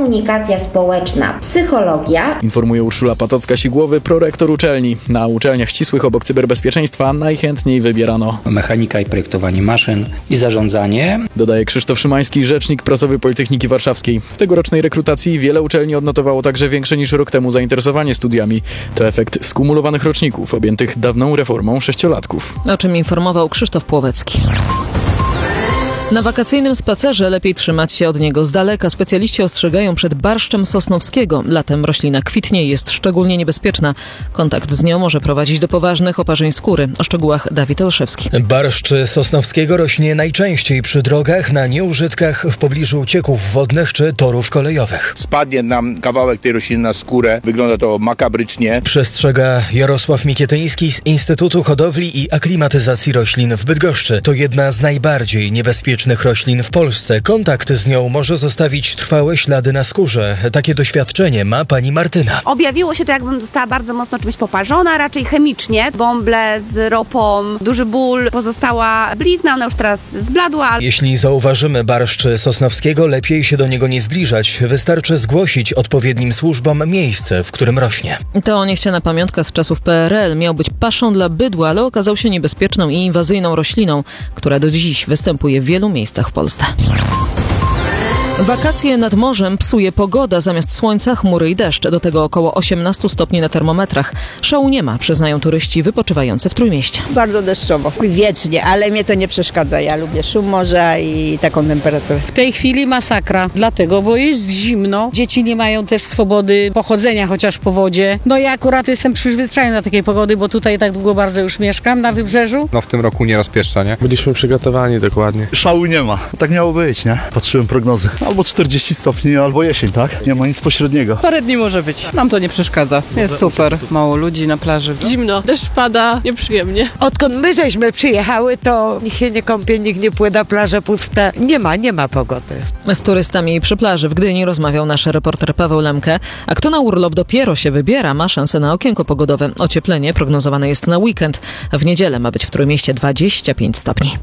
komunikacja społeczna, psychologia. Informuje Urszula Patocka-Sigłowy, prorektor uczelni. Na uczelniach ścisłych obok cyberbezpieczeństwa najchętniej wybierano mechanika i projektowanie maszyn i zarządzanie. Dodaje Krzysztof Szymański, rzecznik prasowy Politechniki Warszawskiej. W tegorocznej rekrutacji wiele uczelni odnotowało także większe niż rok temu zainteresowanie studiami. To efekt skumulowanych roczników objętych dawną reformą sześciolatków. O czym informował Krzysztof Płowecki. Na wakacyjnym spacerze lepiej trzymać się od niego z daleka. Specjaliści ostrzegają przed barszczem sosnowskiego. Latem roślina kwitnie i jest szczególnie niebezpieczna. Kontakt z nią może prowadzić do poważnych oparzeń skóry. O szczegółach Dawid Olszewski. Barszcz sosnowskiego rośnie najczęściej przy drogach, na nieużytkach, w pobliżu cieków wodnych czy torów kolejowych. Spadnie nam kawałek tej rośliny na skórę. Wygląda to makabrycznie. Przestrzega Jarosław Mikietyński z Instytutu Hodowli i Aklimatyzacji Roślin w Bydgoszczy. To jedna z najbardziej niebezpiecznych roślin w Polsce. Kontakt z nią może zostawić trwałe ślady na skórze. Takie doświadczenie ma pani Martyna. Objawiło się to, jakbym została bardzo mocno czymś poparzona, raczej chemicznie. Bąble z ropą, duży ból, pozostała blizna, ona już teraz zbladła. Jeśli zauważymy barszcz sosnowskiego, lepiej się do niego nie zbliżać. Wystarczy zgłosić odpowiednim służbom miejsce, w którym rośnie. To niechciana pamiątka z czasów PRL. Miał być paszą dla bydła, ale okazał się niebezpieczną i inwazyjną rośliną, która do dziś występuje w wielu miejscach w Polsce. Wakacje nad morzem psuje pogoda. Zamiast słońca chmury i deszcz. Do tego około 18 stopni na termometrach. Szału nie ma, przyznają turyści wypoczywający w Trójmieście. Bardzo deszczowo. Wiecznie, ale mnie to nie przeszkadza. Ja lubię szum morza i taką temperaturę. W tej chwili masakra, dlatego, bo jest zimno. Dzieci nie mają też swobody pochodzenia chociaż po wodzie. No ja akurat jestem przyzwyczajona do takiej pogody, bo tutaj tak długo bardzo już mieszkam na Wybrzeżu. No w tym roku nie rozpieszcza, nie? Byliśmy przygotowani dokładnie. Szału nie ma. Tak miało być, nie? Patrzyłem prognozy. Albo 40 stopni, albo jesień, tak? Nie ma nic pośredniego. Parę dni może być. Nam to nie przeszkadza. Jest super. Mało ludzi na plaży. Zimno. Deszcz pada. Nieprzyjemnie. Odkąd my żeśmy przyjechały, to nikt się nie kąpie, nikt nie pływa, plaże puste. Nie ma pogody. Z turystami przy plaży w Gdyni rozmawiał nasz reporter Paweł Lemke. A kto na urlop dopiero się wybiera, ma szansę na okienko pogodowe. Ocieplenie prognozowane jest na weekend. W niedzielę ma być w Trójmieście 25 stopni.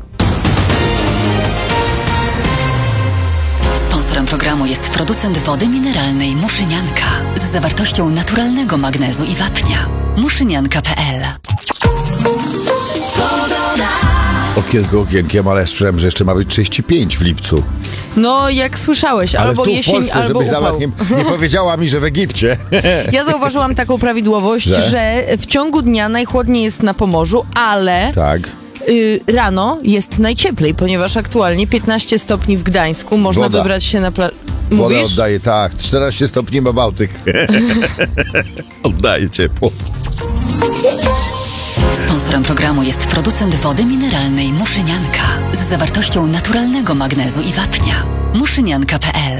Sponsorem programu jest producent wody mineralnej Muszynianka z zawartością naturalnego magnezu i wapnia. Muszynianka.pl. Okienko okienkiem, ale słyszałem, że jeszcze ma być 35 w lipcu. No, jak słyszałeś, ale albo tu jesień, w Polsce, albo żebyś upał. nie powiedziała mi, że w Egipcie. Ja zauważyłam taką prawidłowość, że w ciągu dnia najchłodniej jest na Pomorzu, ale tak. Rano jest najcieplej, ponieważ aktualnie 15 stopni w Gdańsku. Można wybrać się na plażę. Woda oddaje, tak. 14 stopni ma Bałtyk. Oddaje ciepło. Sponsorem programu jest producent wody mineralnej Muszynianka z zawartością naturalnego magnezu i wapnia. Muszynianka.pl.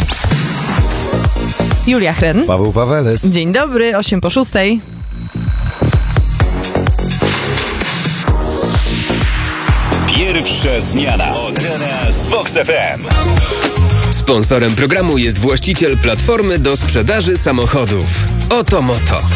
Julia Hren. Paweł Paweles. Dzień dobry, 8:06. Pierwsza zmiana od rana z Vox FM. Sponsorem programu jest właściciel platformy do sprzedaży samochodów Oto Moto.